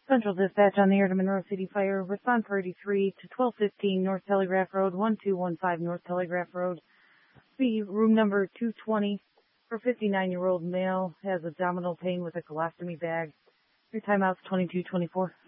Central Dispatch on the air to Monroe City Fire. Respond priority 3 to 1215 North Telegraph Road, 1215 North Telegraph Road. Be room number 220 for 59-year-old male has abdominal pain with a colostomy bag. Your timeout's 22:24.